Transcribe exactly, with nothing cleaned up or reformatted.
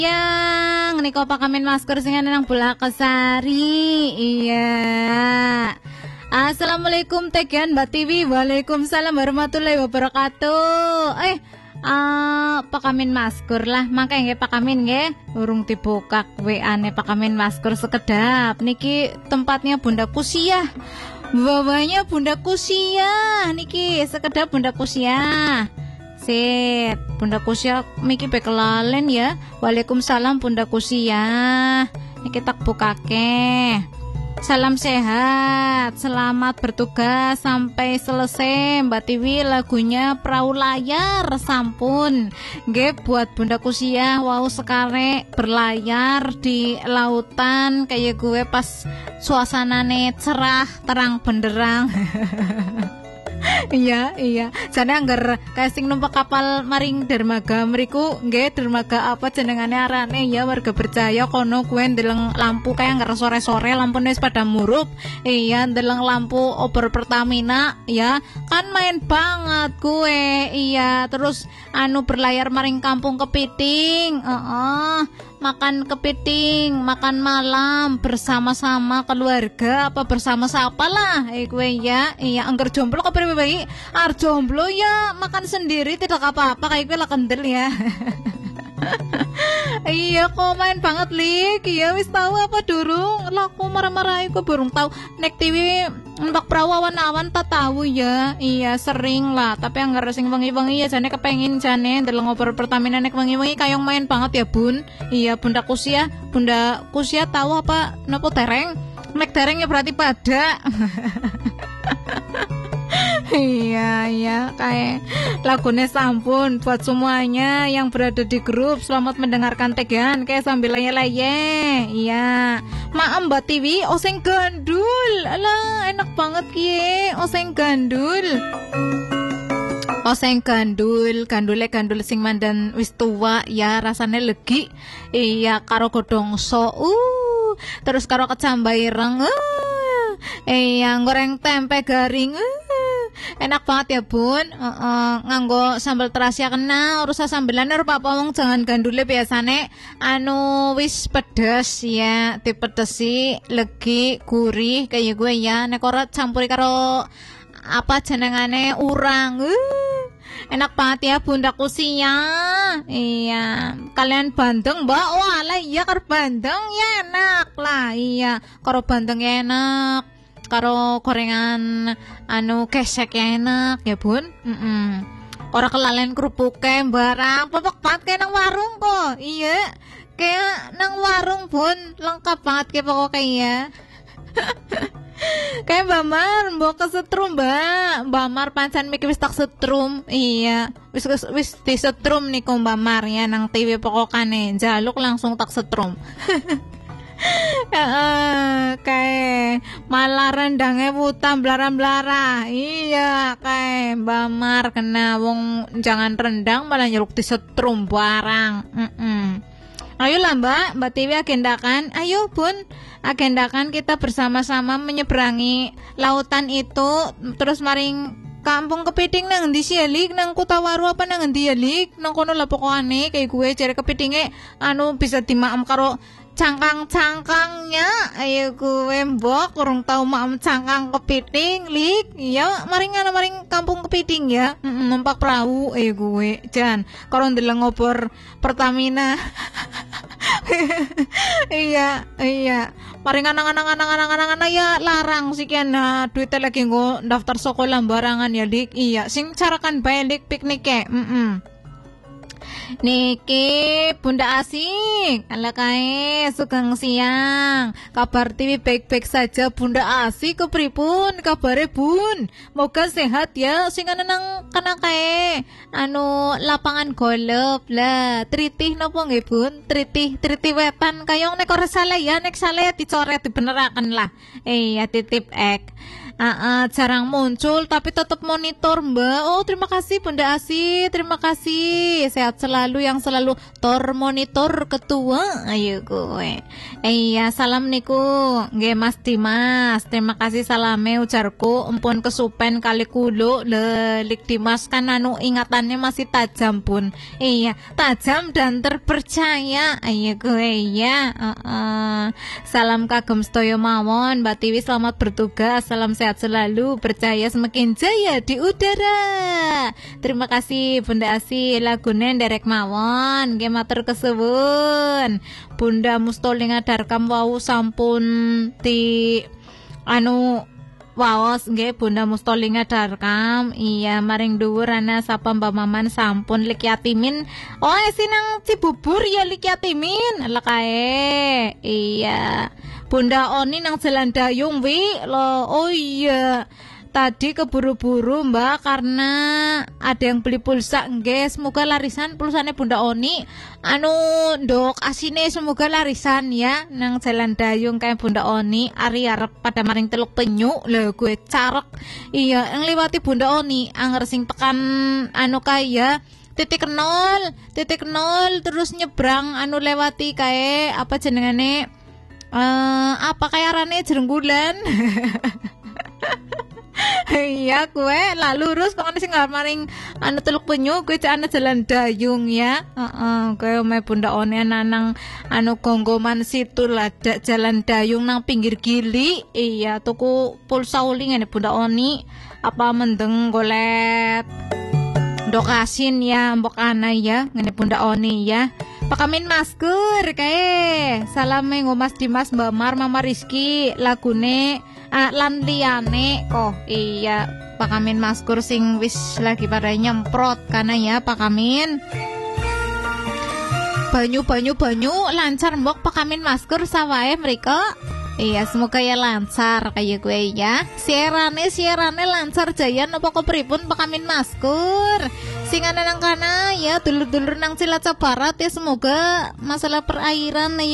Yang niko pakamen masker sing nang Bulakesari. Iya. Assalamualaikum Tegian Mbak Tiwi. Waalaikumsalam warahmatullahi wabarakatuh. Eh, uh, pakamen masker lah. Mangke nggih pakamen nggih. Urung dibuka W A-ne pakamen masker sekedap. Niki tempatnya Bunda Kusiah. Bawahnya Bunda Kusiah. Niki sekedap Bunda Kusiah. Sip, Bunda Kusiah miki bekelalen ya. Waalaikumsalam Bunda Kusiah. Niki tak bukake. Salam sehat, selamat bertugas sampai selesai. Mbak Tiwi lagunya Perahu Layar sampun. Nggih buat Bunda Kusiah, wow sekali berlayar di lautan kayak gue pas suasanane cerah, terang benderang. Iya, iya. Jane angger casting numpak kapal maring dermaga mriku, nggih dermaga apa jenengane arane ya warga percaya kono kuwi ndeleng lampu kayak angger sore-sore lampune wis pada murup. Iya, ndeleng lampu obor Pertamina ya. Kan main banget kuwe. Iya, terus anu berlayar maring Kampung Kepiting. Heeh. Makan kepiting, makan malam bersama-sama keluarga apa bersama siapa lah eh gue ya. Iya angker jomblo kok bayi ar jomblo ya makan sendiri tidak apa-apa kayak gue lah kendel ya. Iya kok main banget lik. Iya wis tahu apa durung laku marah-marah aku burung tahu nek T V mbak perawan awan tak tahu ya. Iya sering lah tapi anggar sing wengi-wengi ya jane kepengin jane ndeleng ngobrol Pertamina nek wengi-wengi kayong main banget ya Bun. Iya Bunda Kusiah Bunda Kusiah tahu apa nopo tereng nek terengnya berarti pada. Iya, iya, kayak lagunya sampun buat semuanya yang berada di grup. Selamat mendengarkan Tegan kayak sambil leye-leye. Iya. Maaf Mbak Tiwi, oseng gandul. Alah, enak banget kie, oseng gandul. Oseng gandul, gandule gandul sing mandan wis tua ya rasane legi. Iya, karo godongso. Uh, terus karo kecambah ireng. Uh. Iya, goreng tempe garing. Uh. Enak banget ya Bun. uh, uh, nganggo sambal terasi kena urusan sambelan rupa wong jangan gandule biasane anu wis pedes ya dipedesi legi gurih kayak gue ya nek ora campuri karo apa jenengane urang. uh, enak banget ya Bunda Kusiah. Iya kalian bandeng Mbak. Wah lah iya karo bandeng ya enak lah. Iya karo bandeng ya enak karo gorengan anu kesek ya enak ya Bun. Mm-mm. Ora kelalen kerupuke barang popok banget kayak nang warung kok. Iya kayak nang warung Bun lengkap banget kayak pokoknya ya. Kayak Mbak Mar mbok kesetrum Mbak Mbak Mar pancen mikir wis tak setrum. Iya wis wis disetrum niku Mbak Mar ya nang T V pokokane jaluk langsung tak setrum. Uh, kayak malah rendangnya putam belara-belara. Iya kayak Mbak Mar kena wong jangan rendang malah nyeruk disetrum barang. Mm-mm. Ayolah Mbak Mbak Tiwi agendakan. Ayo Bun agendakan kita bersama-sama menyeberangi lautan itu terus maring Kampung Kepiting nang endi sih lik nang Kutawaru apa nang endi ya lik nang kono lah pokokane kayak gue cari kepitingnya anu bisa dimaem karo cangkang-cangkangnya. Ayo gue mbok kurang tahu maem cangkang kepiting lik. Iya maring ana maring Kampung Kepiting ya. Mm-mm, numpak perahu ayo gue jan karo ndeleng ngobor Pertamina. Iya iya maring anang-anang-anang-anang ya larang sikian nah duitnya lagi nggo daftar sekolah barangan ya lik. Iya sing carakan bae lik piknik e. Mm-mm. Niki Bunda Asik ala kae sugeng siang kabar T V baik-baik saja Bunda Asik kepripun kabare Bun moga sehat ya sing ana nang kana kae anu lapangan golf lah tritih napa nggih Bun tritih tritih wetan kayong nek ora salah ya nek salah dicoret dibeneraken lah. Eh ya titip ek Ah, ah, jarang muncul tapi tetap monitor Mbak. Oh terima kasih Bunda Asi, terima kasih, sehat selalu yang selalu tor monitor ketua. Ayo gue. Iya salam niku nggih Mas Dimas, terima kasih salame ujarku empun kesupen kali kulo lelik Dimas kan anu ingatannya masih tajam pun. Iya tajam dan terpercaya. Ayo gue ya. Uh, uh. Salam kagem sedaya mawon Mbak Tiwi, selamat bertugas, salam sehat selalu, percaya semakin jaya di udara. Terima kasih Bunda Asi, lagune nderek mawon nggih matur kesuwun. Bunda Mustoling adarkam wau sampun ti anu waos nggih Bunda Mustoling adarkam. Iya maring dhuwur ana sapa Mbak Maman sampun lik yatimin. Oh sinang Cibubur ya lik yatimin. Lah kae. Iya. Bunda Oni nang Jalan Dayung wi lo. Oh iya tadi keburu-buru Mbak karena ada yang beli pulsa nggih, semoga larisan pulsane Bunda Oni. Anu ndok asine semoga larisan ya nang Jalan Dayung kayak Bunda Oni ari arep pada maring Teluk Penyu. Lho gue carek. Iya ngliwati Bunda Oni anger sing tekan anu kaya titik nol, titik nol terus nyebrang anu lewati kae apa jenengane Uh, apa kayak rane jerenggulan. Iya gue lah lurus kok sing maring anu Teluk Penyu gue cek ana Jalan Dayung ya. Heeh, uh, gue omahe Bunda Oni nang anu gonggoman situ lah Jalan Dayung nang pinggir gili. Iya tuku pulsa uli ngene Bunda Oni apa mendeng golet dokasin ya mbok ana ya ngene Bunda Oni ya. Pakamin masker kae. Salame ngo Mas Dimas, Mbak Mar, Mama Rizky, lagune uh, lan liyane kok. Iya, pakamin masker sing wis lagi pada nyemprot karena ya pakamin. Banyu banyu banyu lancar mbok pakamin masker sawae mereka. Iya, semoga ya lancar kayak gue ya. Siarane siarane lancar jaya nopo kepripun pakamin masker. Sing ana nang kana ya dulur-dulur nang Cilacap Barat ya semoga masalah perairan ya